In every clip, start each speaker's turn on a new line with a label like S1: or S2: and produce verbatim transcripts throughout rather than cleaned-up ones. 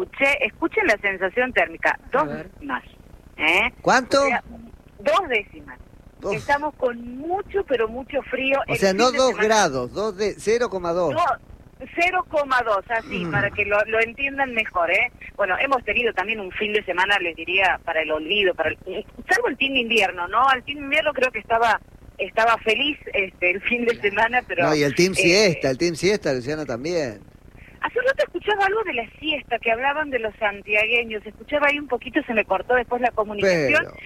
S1: escuché, escuchen la sensación térmica, dos décimas. ¿Eh?
S2: ¿Cuánto?
S1: O sea, dos décimas.
S2: Uf.
S1: Estamos con mucho, pero mucho frío.
S2: O
S1: El
S2: sea,
S1: fin
S2: no
S1: de
S2: dos
S1: semana-
S2: grados, dos de cero coma dos.
S1: No, cero coma dos, así,
S2: Mm.
S1: para que lo, lo entiendan mejor, ¿eh? Bueno, hemos tenido también un fin de semana, les diría, para el olvido, para el, salvo el team invierno, ¿no? El team invierno creo que estaba estaba feliz este el fin de semana, pero...
S2: No, y el team
S1: eh,
S2: siesta, el team siesta, Luciana, también.
S1: Hace un rato escuchaba algo de la siesta, que hablaban de los santiagueños, escuchaba ahí un poquito, se me cortó después la comunicación.
S2: Pero...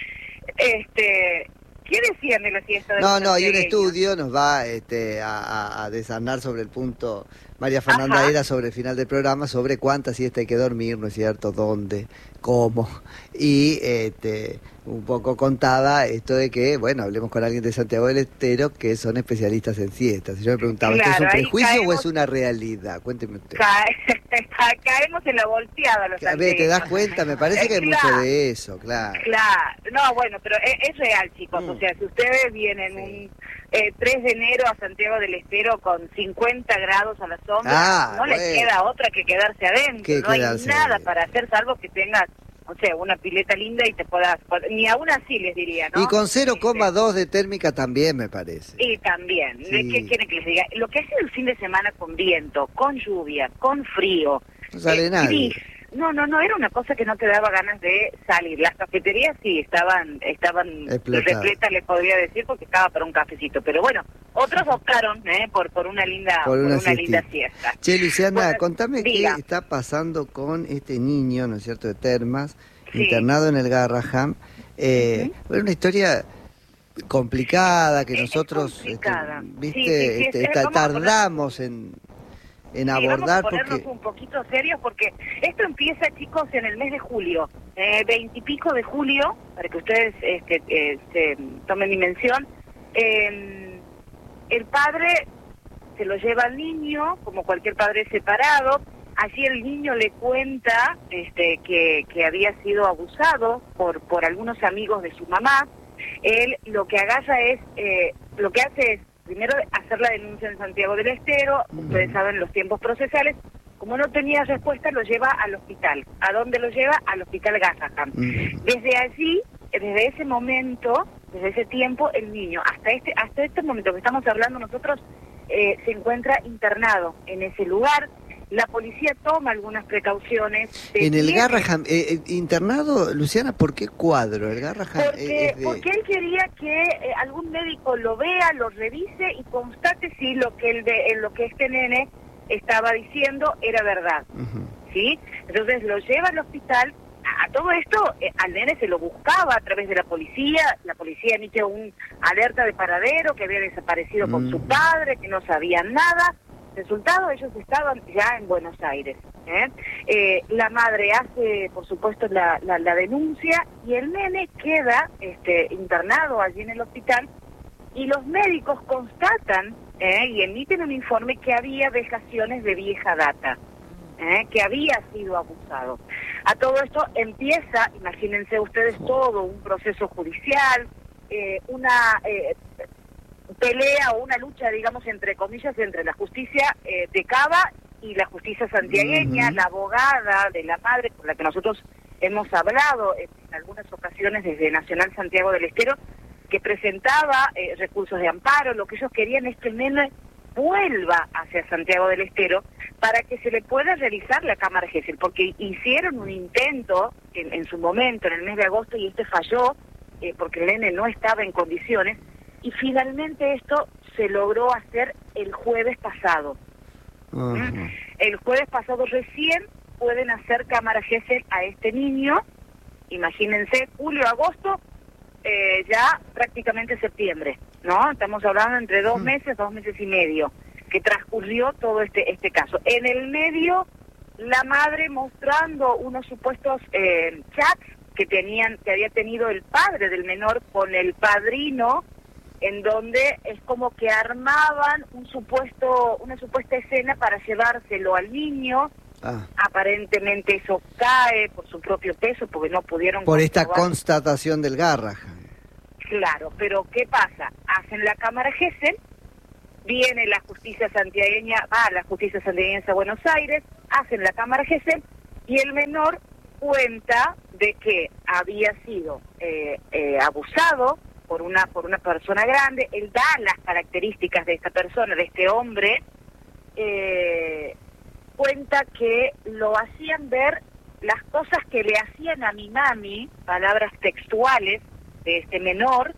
S1: Este, ¿qué decían de la siesta de
S2: No,
S1: los
S2: no, hay un
S1: santiagueños?
S2: estudio, nos va este, a, a, a desarnar sobre el punto María Fernanda
S1: Ajá.
S2: Era sobre el final del programa, sobre cuántas siesta hay que dormir, ¿no es cierto? ¿Dónde? ¿Cómo? Y este, un poco contada esto de que, bueno, hablemos con alguien de Santiago del Estero que son especialistas en siestas. Y yo me preguntaba, ¿esto es un
S1: Claro, ahí
S2: prejuicio
S1: caemos-
S2: o es una realidad? Cuénteme usted.
S1: Cae- caemos en la volteada los
S2: A ver, ¿te das
S1: santiagueños.
S2: cuenta? Me parece que hay mucho
S1: Claro.
S2: de eso, claro.
S1: Claro, no, bueno, pero es, es real, chicos.
S2: Mm.
S1: O sea, si ustedes vienen
S2: Sí.
S1: un eh, tres de enero a Santiago del Estero con cincuenta grados a la sombra,
S2: Ah,
S1: no les
S2: bueno.
S1: queda otra que quedarse adentro.
S2: Que
S1: no hay
S2: quedarse
S1: nada
S2: adentro.
S1: para hacer, salvo que tengas, o sea, una pileta linda y te puedas... Ni aún así les diría, ¿no?
S2: Y con cero coma
S1: Este,
S2: dos de térmica también, me parece.
S1: Y también, ¿de
S2: Sí.
S1: qué quieren que les diga? Lo que ha sido el fin de semana con viento, con lluvia, con frío,
S2: No sale
S1: eh,
S2: nadie.
S1: gris. No, no, no, era una cosa que no te daba ganas de salir. Las cafeterías sí estaban estaban
S2: Explotadas.
S1: repletas, les podría decir, porque estaba para un cafecito. Pero bueno, otros optaron ¿eh? por por una linda
S2: Por
S1: por
S2: una
S1: una, linda
S2: siestita.
S1: siesta.
S2: Che, Luciana,
S1: Bueno,
S2: contame
S1: diga.
S2: qué está pasando con este niño, ¿no es cierto?, de Termas,
S1: Sí.
S2: internado en el Garraham. Eh,
S1: Ujú.
S2: Fue una historia complicada que
S1: Es
S2: nosotros,
S1: complicada.
S2: este,
S1: Sí,
S2: viste,
S1: sí, sí,
S2: este,
S1: es-
S2: ta-
S1: vamos a poner-
S2: tardamos en, en
S1: Sí,
S2: abordar
S1: vamos a ponernos
S2: porque...
S1: un poquito serios porque esto empieza, chicos, en el mes de julio, eh, veintipico de julio, para que ustedes este, eh, se tomen dimensión. Eh, el padre se lo lleva al niño, como cualquier padre separado. Allí el niño le cuenta este, que, que había sido abusado por, por algunos amigos de su mamá. Él lo que agarra es, eh, lo que hace es, primero, hacer la denuncia en Santiago del Estero. Ustedes saben los tiempos procesales. Como no tenía respuesta, lo lleva al hospital. ¿A dónde lo lleva? Al hospital Garraham.
S2: Mm.
S1: Desde allí, desde ese momento, desde ese tiempo, el niño, hasta este hasta este momento que estamos hablando nosotros, eh, se encuentra internado en ese lugar. La policía toma algunas precauciones.
S2: En el
S1: detiene-
S2: Garraham, eh, eh, internado, Luciana, ¿por qué cuadro? El Garraham
S1: Porque,
S2: es de...
S1: porque él quería que eh, algún médico lo vea, lo revise y constate si lo que el de, lo que este nene estaba diciendo era verdad,
S2: Ujú.
S1: ¿sí? Entonces lo lleva al hospital. A, a todo esto, eh, al nene se lo buscaba a través de la policía. La policía emite un alerta de paradero, que había desaparecido con
S2: Mm.
S1: su padre, que no sabían nada. Resultado, ellos estaban ya en Buenos Aires. ¿eh? Eh, la madre hace, por supuesto, la, la, la denuncia y el nene queda este, internado allí en el hospital y los médicos constatan ¿eh? y emiten un informe que había vejaciones de vieja data, ¿eh? que había sido abusado. A todo esto empieza, imagínense ustedes, todo un proceso judicial, eh, una... Eh, pelea o una lucha, digamos, entre comillas, entre la justicia eh, de Cava y la justicia santiagueña.
S2: Ujú.
S1: La abogada de la madre, con la que nosotros hemos hablado en, en algunas ocasiones desde Nacional Santiago del Estero, que presentaba eh, recursos de amparo. Lo que ellos querían es que el nene vuelva hacia Santiago del Estero para que se le pueda realizar la cámara Gesell, porque hicieron un intento en, en su momento, en el mes de agosto, y este falló eh, porque el nene no estaba en condiciones, y finalmente esto se logró hacer el jueves pasado.
S2: Ujú.
S1: ¿Mm? El jueves pasado recién pueden hacer cámara Gesell a este niño. Imagínense, julio, agosto, eh, ya prácticamente septiembre, ¿no? Estamos hablando entre dos meses, dos meses y medio, que transcurrió todo este este caso. En el medio, la madre mostrando unos supuestos eh, chats que tenían, que había tenido el padre del menor con el padrino, en donde es como que armaban un supuesto, una supuesta escena para llevárselo al niño.
S2: Ah,
S1: Aparentemente eso cae por su propio peso, porque no pudieron
S2: por esta
S1: comprobar.
S2: constatación del Garraham.
S1: Claro, pero ¿qué pasa? Hacen la cámara Gesell, viene la justicia santiagueña, va a la justicia santiagueña a Buenos Aires, hacen la cámara Gesell, Y el menor cuenta de que había sido eh, eh, abusado por una por una persona grande. Él da las características de esta persona, de este hombre. Eh, cuenta que lo hacían ver las cosas que le hacían a mi mami, palabras textuales de este menor.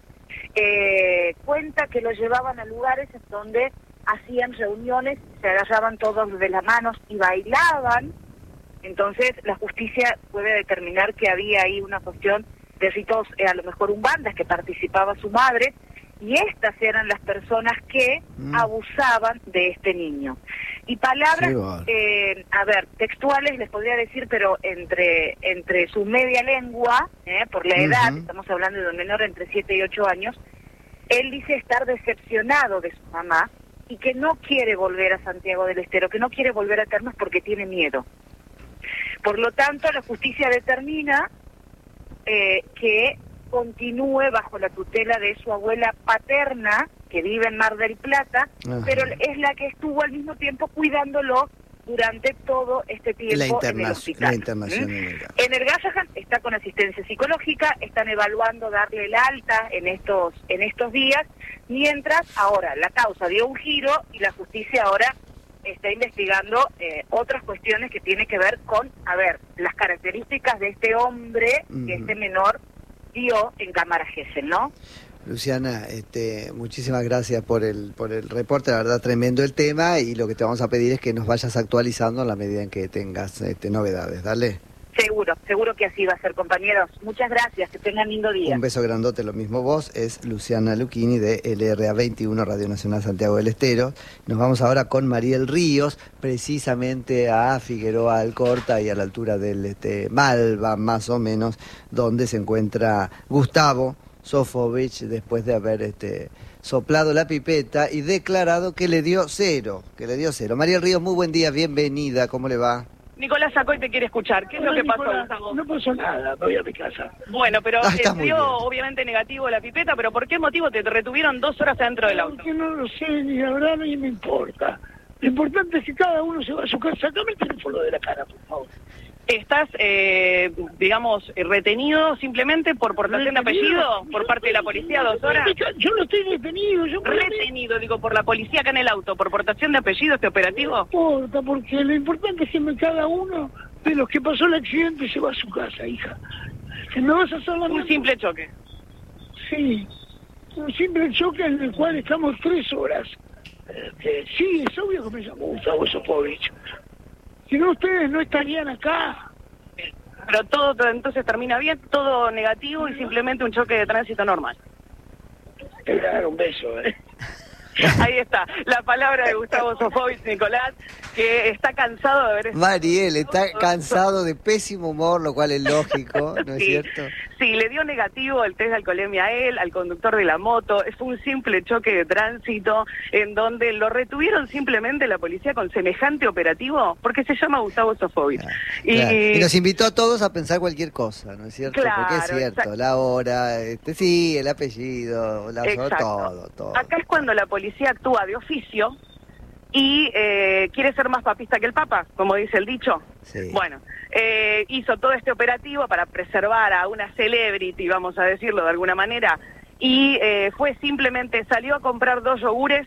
S1: Eh, cuenta que lo llevaban a lugares en donde hacían reuniones, se agarraban todos de las manos y bailaban. Entonces la justicia puede determinar que había ahí una cuestión de ritos, eh, a lo mejor umbandas, que participaba su madre, y estas eran las personas que mm. abusaban de este niño. Y palabras, sí, bueno. eh, a ver, textuales les podría decir, pero entre entre su media lengua, eh, por la edad, uh-huh. estamos hablando de un menor entre siete y ocho años, él dice estar decepcionado de su mamá y que no quiere volver a Santiago del Estero, que no quiere volver a Termas porque tiene miedo. Por lo tanto, la justicia determina eh, que continúe bajo la tutela de su abuela paterna, que vive en Mar del Plata, ajá, pero es la que estuvo al mismo tiempo cuidándolo durante todo este tiempo
S2: la
S1: en el hospital.
S2: La internación
S1: ¿Mm?
S2: en el
S1: En el Gallahan está con asistencia psicológica, están evaluando darle el alta en estos en estos días, mientras ahora la causa dio un giro y la justicia ahora está investigando eh, otras cuestiones que tienen que ver con, a ver, las características de este hombre, uh-huh, que este menor dio en Cámara Gesell, ¿no?
S2: Luciana, este, muchísimas gracias por el por el reporte, la verdad tremendo el tema, y lo que te vamos a pedir es que nos vayas actualizando en la medida en que tengas este, novedades, dale.
S1: Seguro, seguro que así va a ser, compañeros. Muchas gracias, que tengan lindo día.
S2: Un beso grandote, lo mismo vos, es Luciana Lucchini de L R A veintiuno, Radio Nacional Santiago del Estero. Nos vamos ahora con Mariel Ríos, precisamente a Figueroa Alcorta y a la altura del este, Malva, más o menos, donde se encuentra Gustavo Sofovich, después de haber este, soplado la pipeta y declarado que le dio cero, que le dio cero. Mariel Ríos, muy buen día, bienvenida, ¿cómo le va?
S3: Nicolás Sacoy te quiere escuchar. ¿Qué es
S4: Hola,
S3: lo que
S4: Nicolás,
S3: pasó, Gustavo?
S4: No pasó nada, me voy a mi casa.
S3: Bueno, pero
S2: ah,
S3: eh, dio obviamente negativo la pipeta, pero ¿por qué motivo te retuvieron dos horas adentro del auto?
S4: Porque no lo sé, ni la verdad ni me importa. Lo importante es que cada uno se va a su casa. Sacame el teléfono de la cara, por favor.
S3: ¿Estás, eh, digamos, retenido simplemente por portación de apellido por parte de la policía dos horas?
S4: Yo no estoy detenido. Yo
S3: retenido, digo, por la policía acá en el auto, por portación de apellido este operativo.
S4: No importa, porque lo importante es que cada uno de los que pasó el accidente se va a su casa, hija. Que me vas a hacer la
S3: Un simple choque.
S4: Sí, un simple choque en el cual estamos tres horas. Eh, sí, es obvio que me llamó Gustavo Sofovich. Si no, ustedes no estarían acá.
S3: Pero todo, todo entonces termina bien, todo negativo y simplemente un choque de tránsito normal.
S4: Te voy a dar un beso, ¿eh?
S3: Ahí está, la palabra de Gustavo Sofovich, Nicolás, que está cansado de ver...
S2: Mariel, está cansado de pésimo humor, lo cual es lógico, ¿no es
S3: sí,
S2: cierto?
S3: Sí, le dio negativo el test de alcoholemia a él, al conductor de la moto. Fue un simple choque de tránsito en donde lo retuvieron simplemente la policía con semejante operativo, porque se llama Gustavo Sofovich.
S2: Claro,
S3: y...
S2: claro. y nos invitó a todos a pensar cualquier cosa, ¿no es cierto?
S3: Claro,
S2: porque es cierto, exacto. La hora, este, sí, el apellido, la hora, todo, todo.
S3: Acá es cuando la policía actúa de oficio y eh, quiere ser más papista que el Papa, como dice el dicho.
S2: Sí.
S3: Bueno, eh, hizo todo este operativo para preservar a una celebrity, vamos a decirlo de alguna manera, y eh, fue simplemente, salió a comprar dos yogures,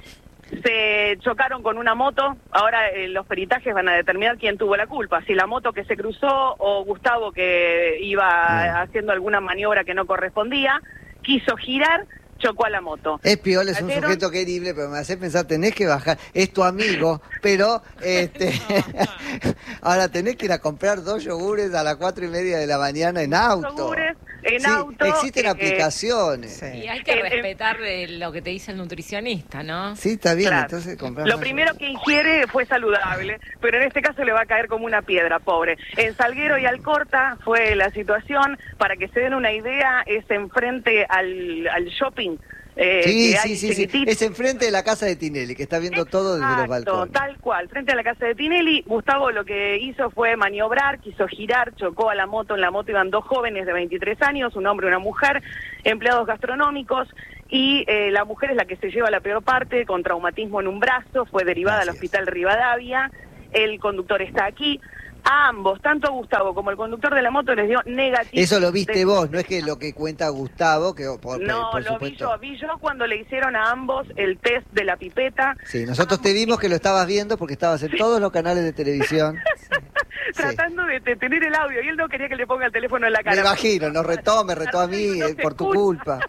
S3: se chocaron con una moto. Ahora eh, los peritajes van a determinar quién tuvo la culpa, si la moto que se cruzó o Gustavo, que iba
S2: no.
S3: haciendo alguna maniobra que no correspondía, quiso girar, chocó a la moto.
S2: Es Piola, es un sujeto querible, pero me hace pensar, tenés que bajar, es tu amigo, pero este ahora tenés que ir a comprar dos yogures a las cuatro y media de la mañana en auto.
S3: Yogures en
S2: sí,
S3: auto.
S2: Existen
S3: eh,
S2: aplicaciones.
S5: Sí. Y hay que eh, respetar eh, lo que te dice el nutricionista, ¿no?
S2: Sí, está bien,
S3: claro.
S2: Entonces comprar.
S3: Lo primero que ingiere fue saludable, pero en este caso le va a caer como una piedra, pobre. En Salguero y Alcorta fue la situación, para que se den una idea, es enfrente al, al shopping. Eh,
S2: sí,
S3: que
S2: sí,
S3: hay
S2: sí, sí, es enfrente de la casa de Tinelli, que está viendo todo desde los balcones.
S3: Tal cual, frente a la casa de Tinelli. Gustavo lo que hizo fue maniobrar, quiso girar, chocó a la moto. En la moto iban dos jóvenes de veintitrés años, un hombre y una mujer, empleados gastronómicos, y eh, la mujer es la que se lleva la peor parte, con traumatismo en un brazo, fue derivada Gracias. al hospital Rivadavia. el conductor está aquí. A ambos, tanto a Gustavo como el conductor de la moto, les dio negativo.
S2: Eso lo viste
S3: de...
S2: vos, no es que lo que cuenta Gustavo, que por,
S3: No,
S2: por
S3: lo
S2: supuesto...
S3: vi yo, vi yo cuando le hicieron a ambos el test de la pipeta.
S2: Sí, nosotros te vimos que lo estabas viendo porque estabas en todos los canales de televisión.
S3: Tratando sí. de, de tener el audio, y él no quería que le ponga el teléfono en la cara.
S2: Me imagino, nos retó, me retó a mí, no eh, por tu escucha. culpa.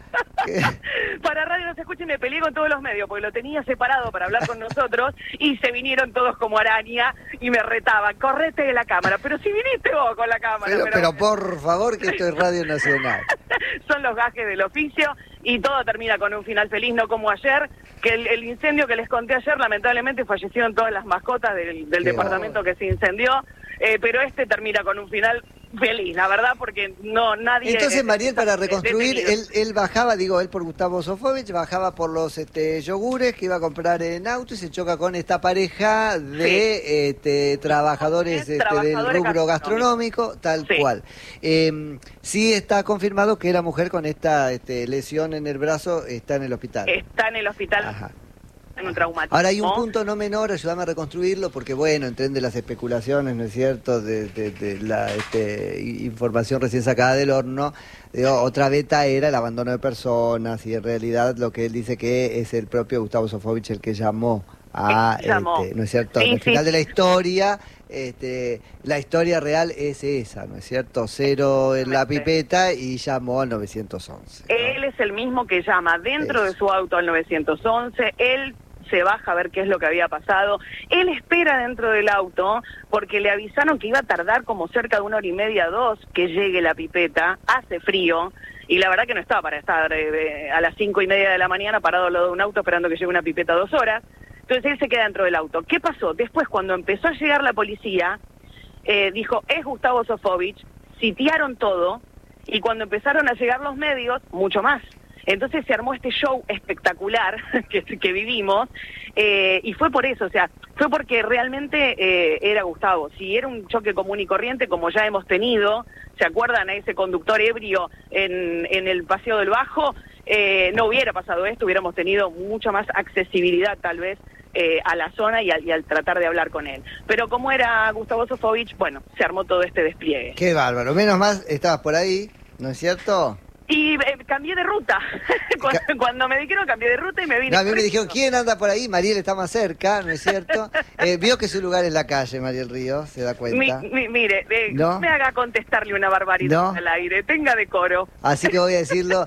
S3: Para radio no se escucha y me peleé con todos los medios, porque lo tenía separado para hablar con nosotros, y se vinieron todos como araña y me retaban, correte de la cámara, pero si viniste vos con la cámara.
S2: Pero,
S3: pero,
S2: pero por favor, que esto es Radio Nacional.
S3: Son los gajes del oficio, y todo termina con un final feliz, no como ayer, que el, el incendio que les conté ayer, lamentablemente fallecieron todas las mascotas del, del departamento que se incendió, eh, pero este termina con un final feliz, la verdad, porque no nadie...
S2: Entonces, Mariel, para reconstruir, él, él bajaba, digo, él por Gustavo Sofovich, bajaba por los este, yogures que iba a comprar en auto y se choca con esta pareja de sí. este, trabajadores, este, trabajadores del rubro gastronómico, tal sí. cual. Eh, sí está confirmado que la mujer con esta este, lesión en el brazo está en el hospital.
S3: Está en el hospital.
S2: Ajá.
S3: Un traumatismo.
S2: Ahora hay un punto no menor, ayúdame a reconstruirlo, porque bueno, entiende las especulaciones, ¿no es cierto?, de, de, de la este, información recién sacada del horno. Digo, otra beta era el abandono de personas, y en realidad lo que él dice que es el propio Gustavo Sofovich el que llamó a,
S3: llamó.
S2: Este, ¿no es cierto?,
S3: sí,
S2: al final
S3: sí.
S2: de la historia, este, la historia real es esa, ¿no es cierto?, cero en la pipeta y llamó al nueve once. ¿no?
S3: Él es el mismo que llama dentro
S2: Eso.
S3: de su auto al nueve once, él se baja a ver qué es lo que había pasado. Él espera dentro del auto porque le avisaron que iba a tardar como cerca de una hora y media, dos, que llegue la pipeta. Hace frío y la verdad que no estaba para estar eh, a las cinco y media de la mañana parado al lado de un auto esperando que llegue una pipeta dos horas. Entonces él se queda dentro del auto. ¿Qué pasó? Después, cuando empezó a llegar la policía, eh, dijo, es Gustavo Sofovich, sitiaron todo, y cuando empezaron a llegar los medios, mucho más. Entonces se armó este show espectacular que, que vivimos, eh, y fue por eso, o sea, fue porque realmente eh, era Gustavo. Si era un choque común y corriente, como ya hemos tenido, ¿se acuerdan a ese conductor ebrio en, en el Paseo del Bajo? Eh, no hubiera pasado esto, hubiéramos tenido mucha más accesibilidad tal vez eh, a la zona y, a, y al tratar de hablar con él. Pero como era Gustavo Sofovich, bueno, se armó todo este despliegue.
S2: Qué bárbaro, menos mal estabas por ahí, ¿no es cierto?
S3: Y eh, cambié de ruta. cuando, cuando me dijeron cambié de ruta y me vine.
S2: No, a mí me dijeron, ¿quién anda por ahí? Mariel está más cerca, ¿no es cierto? Eh, vio que su lugar es la calle, Mariel Ríos, ¿se da cuenta?
S3: Mi, mi, mire, eh,
S2: ¿no?
S3: no me haga contestarle una barbaridad ¿no? al aire, tenga decoro.
S2: Así que voy a decirlo,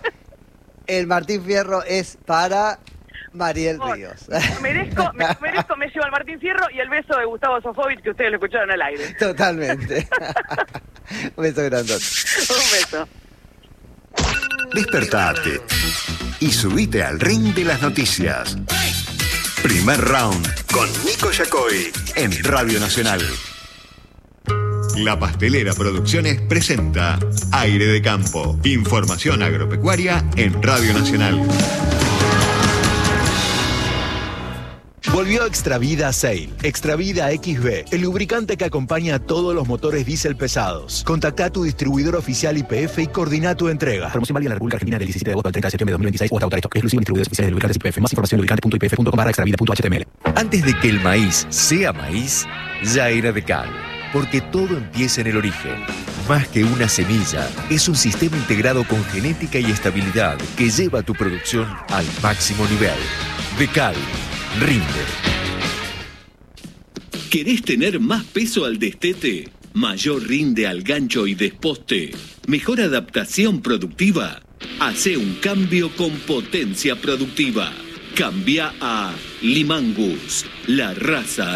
S2: el Martín Fierro es para Mariel Ríos.
S3: Me merezco, me merezco, me llevo al Martín Fierro y el beso de Gustavo Sofovich que ustedes lo escucharon al aire.
S2: Totalmente. Un beso grandote.
S3: Un beso.
S6: Despertate y subite al ring de las noticias. Primer round con Nico Yacoy en Radio Nacional. La Pastelera Producciones presenta Aire de Campo. Información agropecuaria en Radio Nacional.
S7: Volvió Extravida Sail, Extravida X B, el lubricante que acompaña a todos los motores diésel pesados. Contacta a tu distribuidor oficial Y P F y coordina tu entrega. Promoción válida en la República Argentina del diecisiete de agosto al treinta de septiembre de dos mil veintiséis o hasta agotar stock. Exclusivo en distribuidores oficiales de lubricantes Y P F. Más información en lubricante punto i p f punto com barra extravida punto h t m l.
S8: Antes de que el maíz sea maíz, ya era de cal. Porque todo empieza en el origen. Más que una semilla, es un sistema integrado con genética y estabilidad que lleva tu producción al máximo nivel. De cal. Rinde.
S9: ¿Querés tener más peso al destete? ¿Mayor rinde al gancho y desposte? ¿Mejor adaptación productiva? Hacé un cambio con potencia productiva. Cambia a Limangus, la raza